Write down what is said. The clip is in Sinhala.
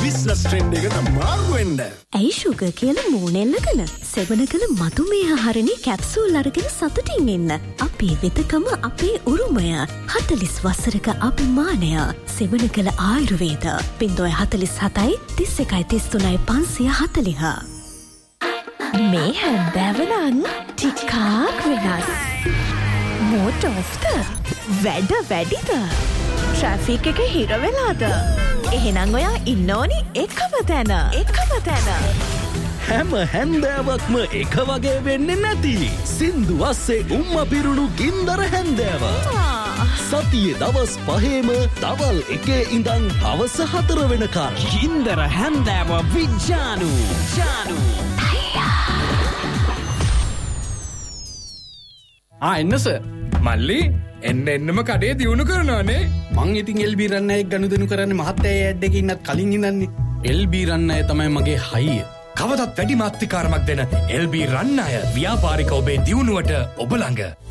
බිස්නස් ට්‍රෙන්ඩ් එකට මාරු වෙන්න. ඇයි ෂුගර් කියලා මූණෙල්ලගෙන සෙවණකල මధుමේහ හරණේ කැප්සූල් අරගෙන සතුටින් ඉන්න. අපේ වෙදකම අපේ උරුමය. 40 වසරක අභිමානය. සෙවණකල ආයුර්වේද 047 31 33 540. මේ හැන්දෑවනන් ටිකක් වෙනස්. මෝටෝස්ද වැඩ වැඩිද? ට්‍රැෆික් එක හිර වෙලාද? එහෙනම් ඔයා ඉන්න ඕනි එකම තැන. හැම හැන්දෑවක්ම එක වගේ වෙන්නේ නැති. සින්දු අස්සේ පිරුණු ගින්දර හැන්දෑව. සතියේ දවස් 5ම දවල් 1 ඉඳන් හවස 4 වෙනකන්. ගින්දර හැන්දෑව විජානු. එන්න සර්. මල්ලි එන්නම කඩේ දියුණු කරනවානේ. මං ඉතින් LB රන්නයෙක් ගනුදෙනු කරන්නේ මහත්තයා ඇඩ් එකේ ඉන්නත් කලින් ඉඳන්නේ. LB රන්නය තමයි මගේ හයිය. කවදත් වැඩි මාත්‍රිකාරමක් දෙන LB රන්නය ව්‍යාපාරික ඔබේ දියුණුවට ඔබ ළඟ.